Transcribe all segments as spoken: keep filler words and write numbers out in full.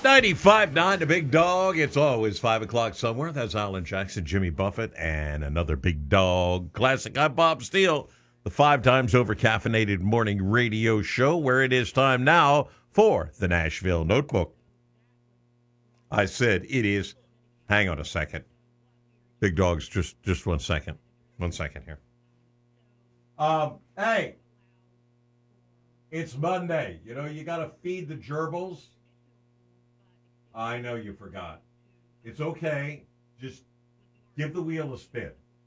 ninety-five point nine, the Big Dog. It's always five o'clock somewhere. That's Alan Jackson, Jimmy Buffett, and another Big Dog classic. I'm Bob Steele, the five times over caffeinated morning radio show, where it is time now for the Nashville Notebook. I said it is. Hang on a second. Big Dog's just, just one second. One second here. Um, hey, it's Monday. You know, you got to feed the gerbils. I know you forgot. It's okay. Just give the wheel a spin.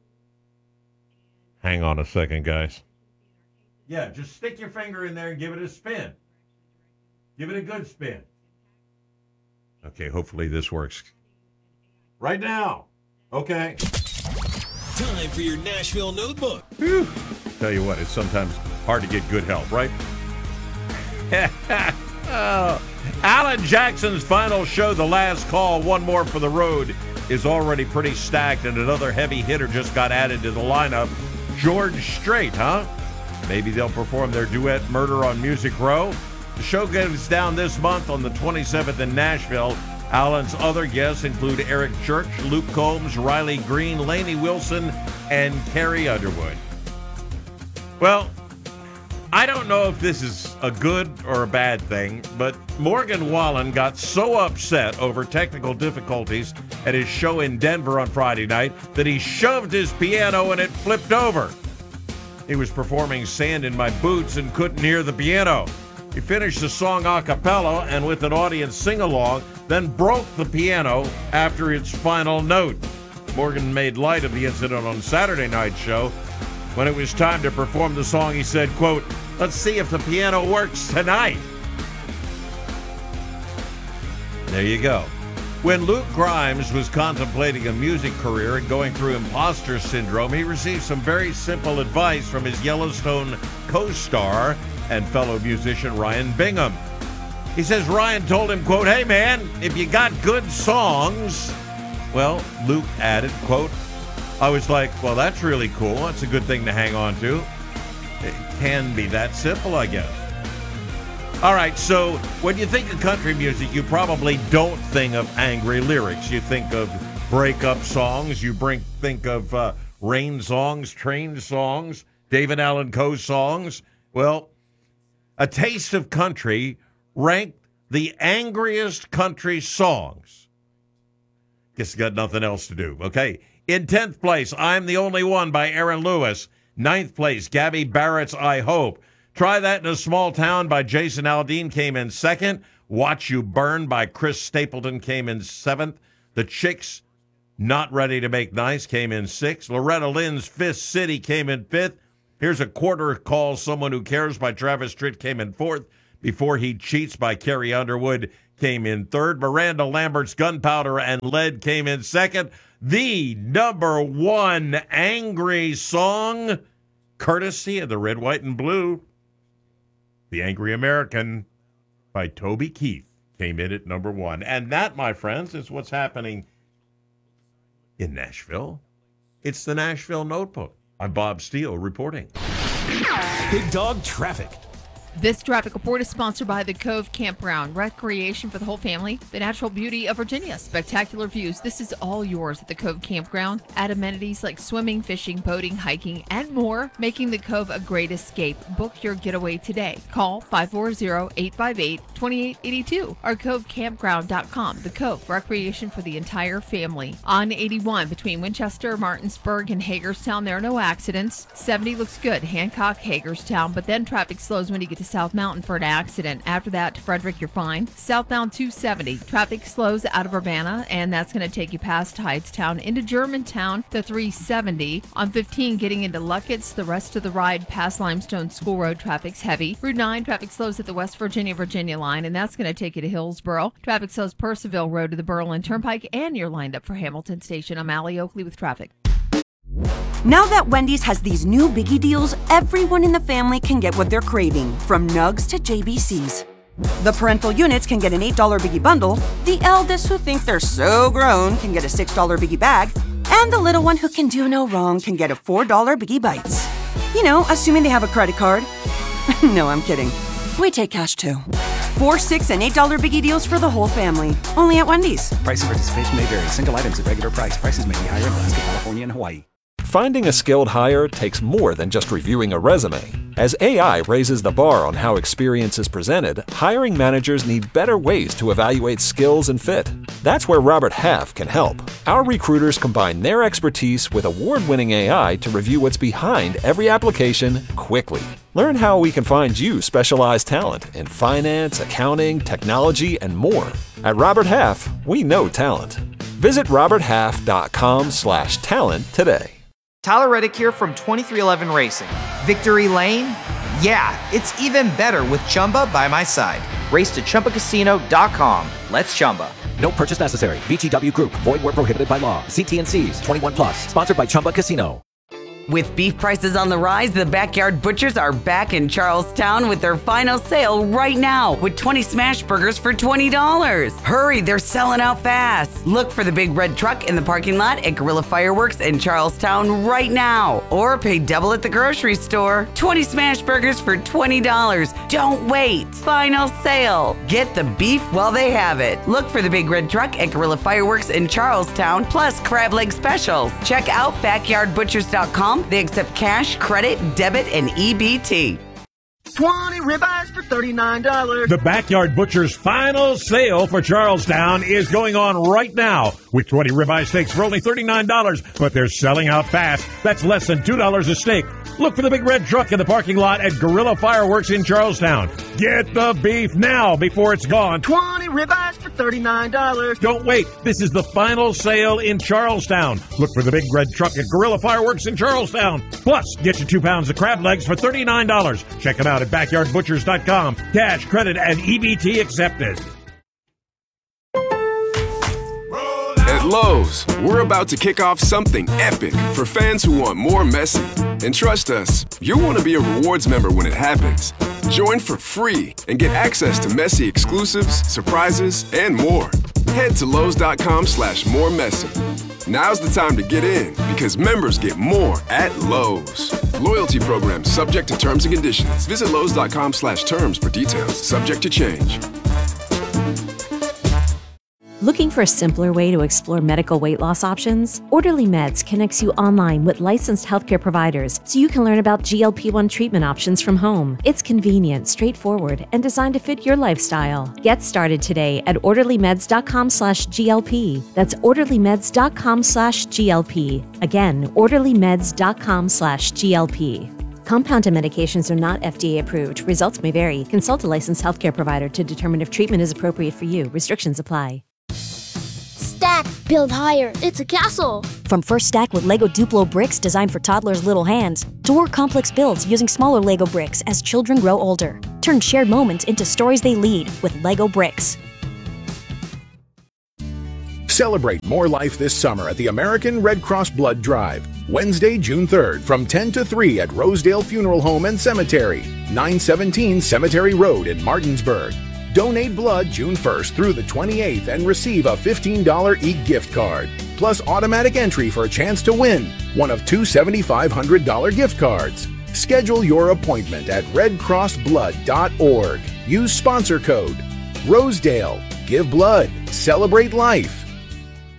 Hang on a second, guys. Yeah, just stick your finger in there and give it a spin. Give it a good spin. Okay, hopefully this works. Right now. Okay. Time for your Nashville Notebook. Whew. Tell you what, it's sometimes hard to get good help, right? Oh. Alan Jackson's final show, The Last Call, One More for the Road, is already pretty stacked, and another heavy hitter just got added to the lineup. George Strait, huh? Maybe they'll perform their duet Murder on Music Row. The show goes down this month on the twenty-seventh in Nashville. Alan's other guests include Eric Church, Luke Combs, Riley Green, Lainey Wilson, and Carrie Underwood. Well, I don't know if this is a good or a bad thing, but Morgan Wallen got so upset over technical difficulties at his show in Denver on Friday night that he shoved his piano and it flipped over. He was performing Sand in My Boots and couldn't hear the piano. He finished the song a cappella and with an audience sing-along, then broke the piano after its final note. Morgan made light of the incident on Saturday night's show. When it was time to perform the song, he said, quote, "Let's see if the piano works tonight." There you go. When Luke Grimes was contemplating a music career and going through imposter syndrome, he received some very simple advice from his Yellowstone co-star and fellow musician Ryan Bingham. He says Ryan told him, quote, "Hey man, if you got good songs," well, Luke added, quote, "I was like, well, that's really cool. That's a good thing to hang on to." It can be that simple, I guess. All right, so when you think of country music, you probably don't think of angry lyrics. You think of breakup songs. You bring, think of uh, rain songs, train songs, David Allan Coe songs. Well, A Taste of Country ranked the angriest country songs. Guess you got nothing else to do, okay? In tenth place, I'm the Only One by Aaron Lewis. ninth place, Gabby Barrett's I Hope. Try That in a Small Town by Jason Aldean came in second. Watch You Burn by Chris Stapleton came in seventh. The Chicks, Not Ready to Make Nice came in sixth. Loretta Lynn's Fifth City came in fifth. Here's a Quarter Call Someone Who Cares by Travis Tritt came in fourth. Before He Cheats by Carrie Underwood came in third. Miranda Lambert's Gunpowder and Lead came in second. The number one angry song, courtesy of the Red, White, and Blue, The Angry American by Toby Keith came in at number one. And that, my friends, is what's happening in Nashville. It's the Nashville Notebook. I'm Bob Steele reporting. Big Dog Traffic. This traffic report is sponsored by the Cove Campground. Recreation for the whole family. The natural beauty of Virginia. Spectacular views. This is all yours at the Cove Campground. Add amenities like swimming, fishing, boating, hiking, and more, making the Cove a great escape. Book your getaway today. Call five four zero, eight five eight, two eight eight two or cove campground dot com. The Cove. Recreation for the entire family. On eighty-one between Winchester, Martinsburg, and Hagerstown, there are no accidents. seventy looks good. Hancock, Hagerstown, but then traffic slows when you get to South Mountain for an accident. After that, to Frederick, you're fine. Southbound two seventy. Traffic slows out of Urbana, and that's going to take you past Hydetown into Germantown to three seventy. On fifteen, getting into Luckett's, the rest of the ride past Limestone School Road, traffic's heavy. Route nine, traffic slows at the West Virginia-Virginia line, and that's going to take you to Hillsboro. Traffic slows Percival Road to the Berlin Turnpike, and you're lined up for Hamilton Station. I'm Allie Oakley with traffic. Now that Wendy's has these new biggie deals, everyone in the family can get what they're craving, from nugs to J B Cs. The parental units can get an eight dollar biggie bundle, the eldest who think they're so grown can get a six dollar biggie bag, and the little one who can do no wrong can get a four dollar biggie bites. You know, assuming they have a credit card. No, I'm kidding. We take cash too. Four, six, and eight dollar biggie deals for the whole family. Only at Wendy's. Price and participation may vary. Single items at regular price. Prices may be higher in Alaska, California, and Hawaii. Finding a skilled hire takes more than just reviewing a resume. As A I raises the bar on how experience is presented, hiring managers need better ways to evaluate skills and fit. That's where Robert Half can help. Our recruiters combine their expertise with award-winning A I to review what's behind every application quickly. Learn how we can find you specialized talent in finance, accounting, technology, and more. At Robert Half, we know talent. Visit roberthalf.com slash talent today. Tyler Reddick here from twenty-three eleven Racing. Victory Lane? Yeah, it's even better with Chumba by my side. Race to Chumba Casino dot com. Let's Chumba. No purchase necessary. V G W Group. Void where prohibited by law. See T and C's. twenty-one plus. Sponsored by Chumba Casino. With beef prices on the rise, the Backyard Butchers are back in Charlestown with their final sale right now with twenty smash burgers for twenty dollars. Hurry, they're selling out fast. Look for the big red truck in the parking lot at Guerrilla Fireworks in Charlestown right now. Or pay double at the grocery store. twenty smash burgers for twenty dollars. Don't wait. Final sale. Get the beef while they have it. Look for the big red truck at Guerrilla Fireworks in Charlestown, plus crab leg specials. Check out backyard butchers dot com. They accept cash, credit, debit, and E B T. twenty ribeyes for thirty-nine dollars. The Backyard Butcher's final sale for Charlestown is going on right now with twenty ribeye steaks for only thirty-nine dollars, but they're selling out fast. That's less than two dollars a steak. Look for the big red truck in the parking lot at Guerrilla Fireworks in Charlestown. Get the beef now before it's gone. twenty ribeyes for thirty-nine dollars. Don't wait. This is the final sale in Charlestown. Look for the big red truck at Guerrilla Fireworks in Charlestown. Plus, get you two pounds of crab legs for thirty-nine dollars. Check them out at backyard butchers dot com. Cash, credit, and E B T accepted. At Lowe's, we're about to kick off something epic for fans who want more Messi. And trust us, you'll want to be a rewards member when it happens. Join for free and get access to Messi exclusives, surprises, and more. Head to Lowe's dot com slash more Messi. Now's the time to get in because members get more at Lowe's. Loyalty program subject to terms and conditions. Visit Lowe's dot com slash terms for details. Subject to change. Looking for a simpler way to explore medical weight loss options? Orderly Meds connects you online with licensed healthcare providers so you can learn about G L P one treatment options from home. It's convenient, straightforward, and designed to fit your lifestyle. Get started today at orderly meds dot com slash G L P. That's orderly meds dot com slash G L P. Again, orderly meds dot com slash G L P. Compounded medications are not F D A approved. Results may vary. Consult a licensed healthcare provider to determine if treatment is appropriate for you. Restrictions apply. Stack, build higher. It's a castle. From First Stack with Lego Duplo bricks designed for toddlers' little hands, to more complex builds using smaller Lego bricks as children grow older. Turn shared moments into stories they lead with Lego bricks. Celebrate more life this summer at the American Red Cross Blood Drive. Wednesday, June third, from ten to three at Rosedale Funeral Home and Cemetery, nine seventeen Cemetery Road in Martinsburg. Donate blood June first through the twenty-eighth and receive a fifteen dollars e-gift card, plus automatic entry for a chance to win one of two seven thousand five hundred dollars gift cards. Schedule your appointment at red cross blood dot org. Use sponsor code Rosedale. Give blood. Celebrate life.